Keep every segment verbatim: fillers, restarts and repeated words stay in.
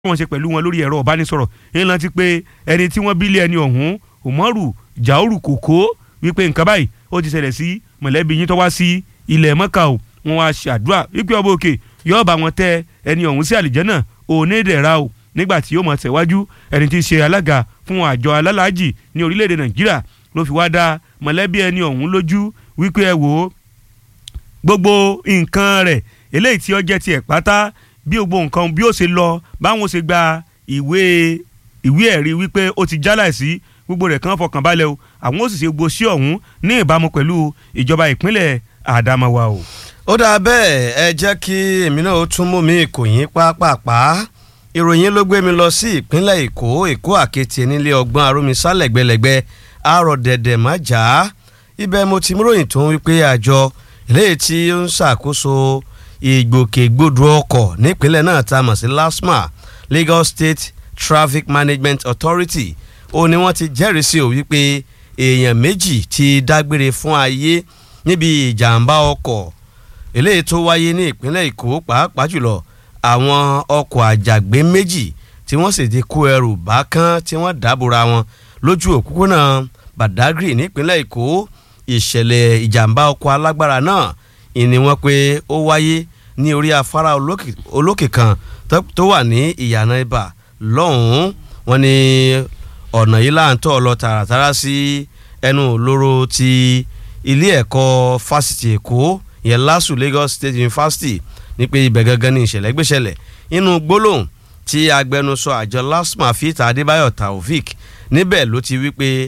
wọ́n ṣe pẹ̀lú wọn lórí ẹ̀rọ ìbánisọ̀rọ̀ ń rántí pé ẹni tí wọ́n bílé ẹni ọ̀hún Umaru Jauru Koko wípé nǹkan báyìí ó ti ṣẹlẹ̀ sí mọ̀lẹ́bí yín tó wá sí ilẹ̀ Mọ́kà o wọ́n wá ṣàdúrà wípé ọba òkè yóò bá wọn tẹ ẹni ọ̀hún sí àlìjẹ́nà onídẹ̀ra o nígbà tí yóò mọ̀ tẹ̀wájú ẹni tí ń ṣe alága fún àjọ alálàájì ní orílẹ̀-èdè Nàìjíríà ló fi wá dá mọ̀lẹ́bí ẹni ọ̀hún lójú wípé ẹ wò ó gbogbo nǹkan rẹ̀ eléyìí tí ó jẹ́ tiẹ̀ pátá bí gbogbo nǹkan bí ó ṣe lọ báwọn ṣe gba ìwé ìwé ẹ̀rí wípé ó ti jáláìsí gbogbo rẹ̀ kàn fọkàn balẹ̀ o àwọn ó sì ṣe gbogbo sí ọ̀hún ní ìbámu pẹ̀lú ìjọba ìpínlẹ̀ Àdámáwá o. ó dáa bẹ́ẹ̀ ẹ jẹ́ kí èmi náà ó tún mú mi ìkòyín pápápá ìròyìn ló gbé mi lọ sí ìpínlẹ̀ Èkó Èkó àkẹ́tì nílé ọgbọ́n arómisá lẹ́gbẹ̀lẹ́gbẹ̀ àárọ̀ dẹ̀dẹ̀ má jà á ibẹ̀ mo ti mú ròyìn tó ń wípé àjọ eléyìí tí ó ń ṣàkóso ìgbòkègbodò ọkọ̀ nípínlẹ̀ náà tá a mọ̀ sí LASTMA Lagos State Traffic Management Authority ó ní wọ́n ti jẹ́rìí sí ò wípé èèyàn méjì ti dágbére fún ayé níbi ìjàmbá ọkọ̀ eléyìí tó wáyé ní ìpínlẹ̀ Èkó pàápàá jùlọ àwọn ọkọ̀ àjàgbé méjì tí wọ́n sì ti kó ẹrù bákan tí wọ́n dábòra wọn lójú òpópónà Badagry nípínlẹ̀ Èkó ìṣẹ̀lẹ̀ ìjàmbá ọkọ̀ alágbára náà ìní wọn pé ó wáyé ní orí afárá olókè kan tó wà ní ìyànà ibà lọ́hùn-ún wọn ni ọ̀nà yìí láǹtọ̀ lọ tààràtàrà sí ẹnu olóró ti ilé ẹ̀kọ́ fásitì Èkó ìyẹn LASU Lagos State University ní pé ibẹ̀ gangan ní ìṣẹ̀lẹ̀ gbéṣẹ̀lẹ̀ inú gbólóhùn tí agbẹnusọ àjọ LASTMA Fita Adébáyọ̀ Taofik níbẹ̀ ló ti wí pé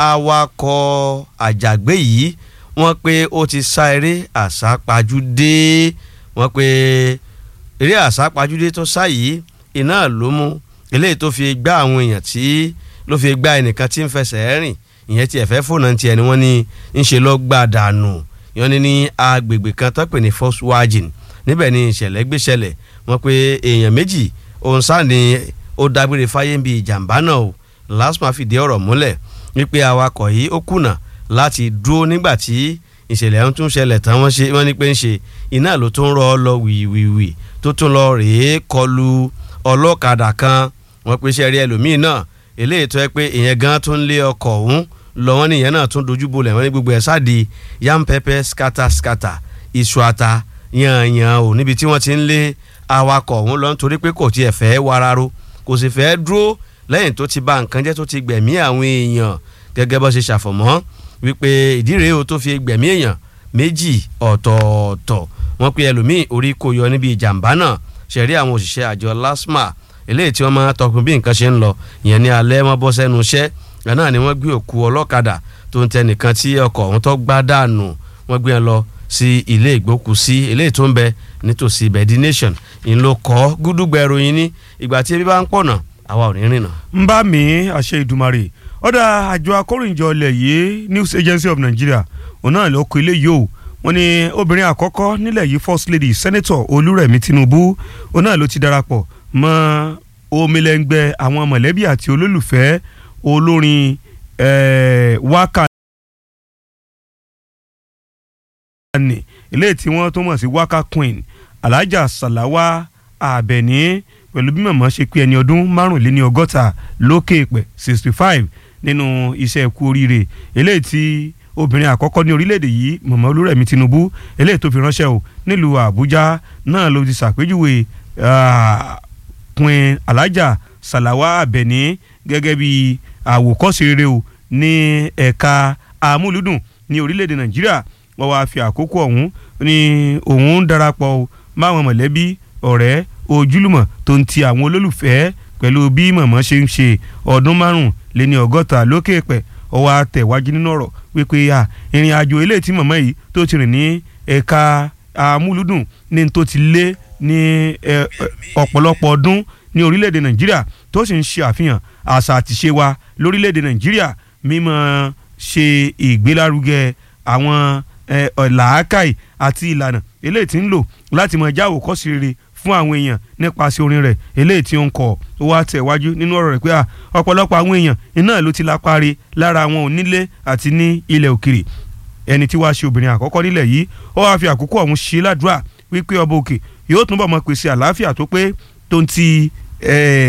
awakọ̀ àjàgbé yìí wọ́n pé ó ti sá eré àsápajúdé wọ́n pé eré àsápajúdé tó sá yìí iná ló mú eléyìí tó fi gbá àwọn èèyàn tí ló fi gbá ẹnìkan tí ń fẹsẹ̀ rìn ìyẹn tí ẹ̀fẹ́ fònà tiẹ̀ ni wọ́n ní ń ṣe lọ́ọ́ gbà dànù yọ́n ní ní agbègbè kan tó pè ní Volkswagen níbẹ̀ ni ìṣẹ̀lẹ̀ gbéṣẹ̀lẹ̀ wọ́n pé èèyàn méjì òun sá ni ó dágbére fáyé ń bi ìjàmbá náà o LASTMA fìdí ọ̀rọ̀ múlẹ̀ wípé awakọ̀ yìí ó kùnà láti dúró nígbà tí ìṣẹ̀lẹ̀ ọ̀hún tún ṣẹlẹ̀ tán wọ́n ṣe wọ́n ní pé ń ṣe iná ló tún rọ́ lọ wìwìwì tó tún lọ rèé kọlu ọlọ́kadà kan wọ́n pe ṣe rí ẹlòmíín náà eléyìí tó yẹ pé ìyẹn gan tún lé ọkọ̀ ọ̀hún lọ wọ́n nìyẹn náà tún dojú bolẹ̀ wọ́n ní gbogbo ẹ̀ sáàdì yam pepper skata skata iṣu ata yanyan ò níbi tí wọ́n ti ń lé awakọ̀ ọ̀hún lọ nítorí pé kò tiẹ̀ fẹ́ wararo kò sì fẹ́ dúró lẹ́yìn tó ti bà nǹkan jẹ́ tó ti gbẹ̀mí àwọn èèyàn gẹ́gẹ́ bó ṣe ṣàfọ̀mọ́ wípé ìdí rèé o tó fi gbẹ̀mí èèyàn méjì ọ̀tọ̀ọ̀tọ̀ wọ́n pe ẹlòmíì orí kò yọ níbi ìjàmbá náà ṣẹ̀rí àwọn òṣìṣẹ́ àjọ LASTMA eléyìí tí wọ́n máa tọkùn bí nǹkan ṣe ń lọ ìyẹn ní alẹ́ wọ́n bọ́ sẹ́nu iṣẹ́ náà ni wọ́n gbé òkú ọlọ́kadà tó ń tẹ nìkan tí ọkọ̀ ọ̀hún tó gbá dànù wọ́n gbé wọn lọ sí ilé ìgbókùsí eléyìí tó ń bẹ nítòsí Bedi Nation ìlò kọ́ gúdúgbẹ̀rù yín ní ìgbà tí ebi bá ń pọ̀nà àwa ò ní rìnà. ń bá mi àṣẹ Ìdùmarè ọ̀dà àjọ akórìnjọ ilẹ̀ yìí News Agency of Nigeria òun náà ló kọ ilé yìí o wọ́n ní obìnrin àkọ́kọ́ nílẹ̀ yìí First Lady Senator Olúrẹ̀mí Tinubu òun náà ló ti darapọ̀ mọ́ omilẹ̀ngbẹ́ àwọn mọ̀lẹ́bí àti olólùfẹ́ olórin wákà ní eléyìí tí wọ́n tó mọ̀ sí wákà Queen Alhaja Salawa Abeni pẹ̀lú bí mọ̀mọ́ ṣe pé ẹni ọdún márùnléní ọgọ́ta lókè pẹ̀ sixty five nínú iṣẹ́ ẹ̀kú oríire eléyìí tí obìnrin àkọ́kọ́ ní orílẹ̀-èdè yìí mọ̀mọ́ Olúrẹ̀mí Tinubu eléyìí tó fi ránṣẹ́ o nílùú Àbújá náà ló ti ṣàpèjúwe Queen Alhaja Salawa Abeni gẹ́gẹ́ bí àwòkọ́ṣe rere o ní ẹ̀ka àmúlùdùn ní orílẹ̀-èdè Nàìjíríà wọ́n wá fi àkókò ọ̀hún ní òun darapọ̀ máwọn mọ̀lẹ́bí ọ̀rẹ́ ojúlùmọ̀ tó ń ti àwọn olólùfẹ́ pẹ̀lú bí mọ̀mọ́ ṣe ń ṣe ọdún márùnléní ọgọ́ta lókè pẹ̀ ó wá tẹ̀wájú nínú ọ̀rọ̀ wípé ìrìn àjò eléyìí tí mọ̀mọ́ yìí tó ti rìn ní ẹ̀ka àmúlùdùn ní tó ti lé ní ọ̀pọ̀lọpọ̀ ọdún ní orílẹ̀-èdè Nàìjíríà tó sì ń ṣe àfihàn àṣà àtìṣe wa lórílẹ̀-èdè Nàìjíríà mímọ́ ṣe ìgbélárugẹ àwọn làákàì àti ìlànà eléyìí tí ń lò láti mọ jáwó kọ́sí rere fún àwọn èèyàn nípasẹ̀ orin rẹ̀ eléyìí tí ó ń kọ ó wá tẹ̀wájú nínú ọ̀rọ̀ rẹ̀ pé ọ̀pọ̀lọpọ̀ àwọn èèyàn iná ló ti lápárí lára àwọn onílé àti ní ilẹ̀ òkèrè ẹni tí wàá ṣe obìnrin àkọ́kọ́ nílẹ̀ yìí ó wáá fi àkókò ọ̀hún ṣe ládùúrà wípé ọba òkè yóò túnbọ̀ mọ pèsè àlàáfíà tó pé tó ń ti